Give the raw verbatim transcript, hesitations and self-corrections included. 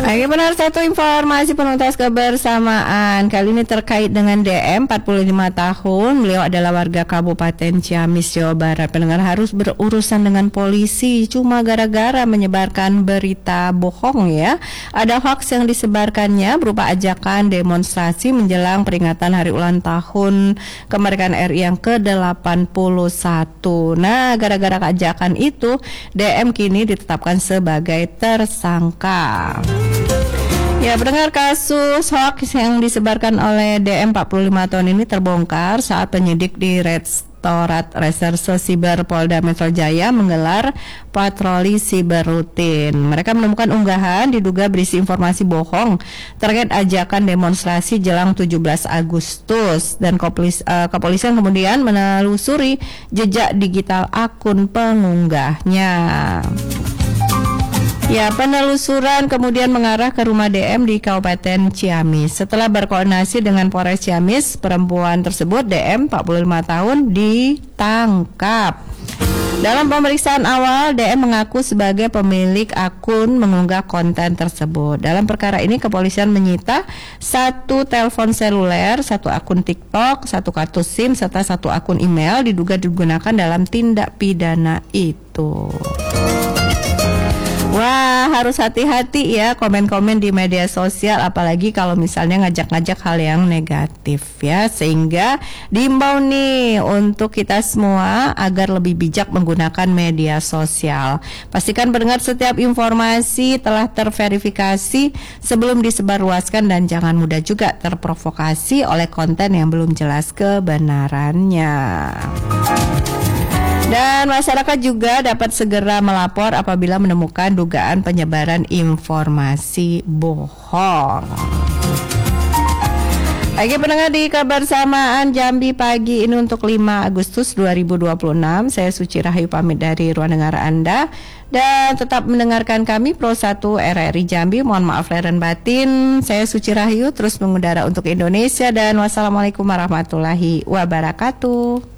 Oke, benar, satu informasi penuntas kebersamaan. Kali ini terkait dengan D M, empat puluh lima tahun. Beliau adalah warga Kabupaten Ciamis, Jawa Barat. Pendengar harus berurusan dengan polisi cuma gara-gara menyebarkan berita bohong ya. Ada hoax yang disebarkannya berupa ajakan demonstrasi menjelang peringatan hari ulang tahun kemerdekaan R I yang ke delapan puluh satu. Nah, gara-gara ajakan itu, D M kini ditetapkan sebagai tersangka. Ya, pendengar, kasus hoax yang disebarkan oleh D M empat puluh lima tahun ini terbongkar saat penyidik di Rektorat Reserse Siber Polda Metro Jaya menggelar patroli siber rutin. Mereka menemukan unggahan diduga berisi informasi bohong terkait ajakan demonstrasi jelang tujuh belas Agustus, dan kepolis, uh, kepolisian kemudian menelusuri jejak digital akun pengunggahnya. Ya, penelusuran kemudian mengarah ke rumah D M di Kabupaten Ciamis. Setelah berkoordinasi dengan Polres Ciamis, perempuan tersebut, D M empat puluh lima tahun, ditangkap. Dalam pemeriksaan awal, D M mengaku sebagai pemilik akun mengunggah konten tersebut. Dalam perkara ini, kepolisian menyita satu telepon seluler, satu akun TikTok, satu kartu SIM, serta satu akun email diduga digunakan dalam tindak pidana itu. Wah, harus hati-hati ya komen-komen di media sosial, apalagi kalau misalnya ngajak-ngajak hal yang negatif ya. Sehingga diimbau nih untuk kita semua agar lebih bijak menggunakan media sosial. Pastikan mendengar setiap informasi telah terverifikasi sebelum disebarluaskan, dan jangan mudah juga terprovokasi oleh konten yang belum jelas kebenarannya. Dan masyarakat juga dapat segera melapor apabila menemukan dugaan penyebaran informasi bohong. Oke, pendengar, di Kebersamaan Jambi pagi ini untuk lima Agustus dua ribu dua puluh enam, saya Suci Rahayu pamit dari ruang dengar Anda. Dan tetap mendengarkan kami Pro satu R R I Jambi. Mohon maaf lahir dan batin. Saya Suci Rahayu terus mengudara untuk Indonesia, dan wassalamualaikum warahmatullahi wabarakatuh.